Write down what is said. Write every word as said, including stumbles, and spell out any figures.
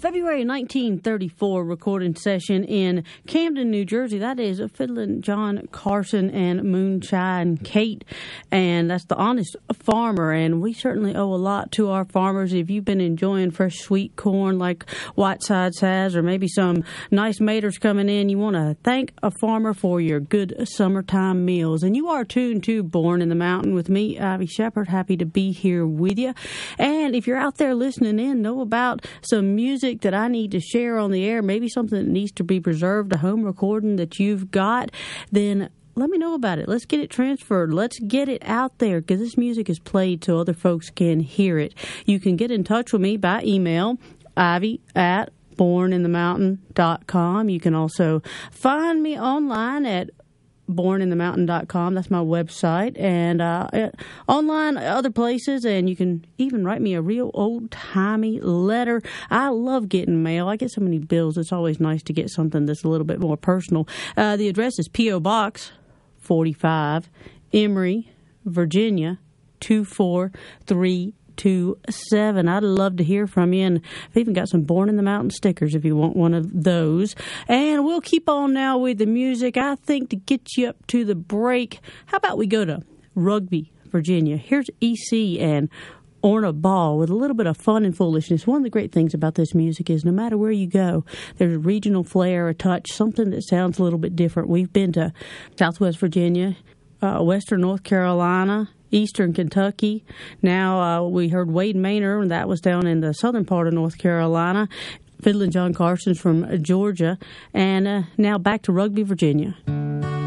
February nineteen thirty-four recording session in Camden, New Jersey. That is Fiddlin' John Carson and Moonshine Kate, and that's The Honest Farmer. And we certainly owe a lot to our farmers. If you've been enjoying fresh sweet corn like Whitesides has, or maybe some nice maters coming in, you want to thank a farmer for your good summertime meals. And you are tuned to Born in the Mountain with me, Ivy Shepard. Happy to be here with you. And if you're out there listening in, know about some music that I need to share on the air, maybe something that needs to be preserved, a home recording that you've got, then let me know about it. Let's get it transferred. Let's get it out there, because this music is played so other folks can hear it. You can get in touch with me by email, ivy at born in the mountain dot com. You can also find me online at born in the mountain dot com. That's my website, and uh, online other places, and you can even write me a real old-timey letter. I love getting mail. I get so many bills. It's always nice to get something that's a little bit more personal. Uh, the address is P O. Box forty-five, Emory, Virginia two four three two seven. I'd love to hear from you, and I've even got some Born in the Mountain stickers if you want one of those. And we'll keep on now with the music. I think to get you up to the break, how about we go to Rugby, Virginia? Here's E C and Orna Ball with a little bit of fun and foolishness. One of the great things about this music is no matter where you go, there's a regional flair, a touch, something that sounds a little bit different. We've been to Southwest Virginia, uh, Western North Carolina, Eastern Kentucky. Now uh, we heard Wade Maynor, and that was down in the southern part of North Carolina. Fiddlin' John Carson's from Georgia. And uh, now back to Rugby, Virginia.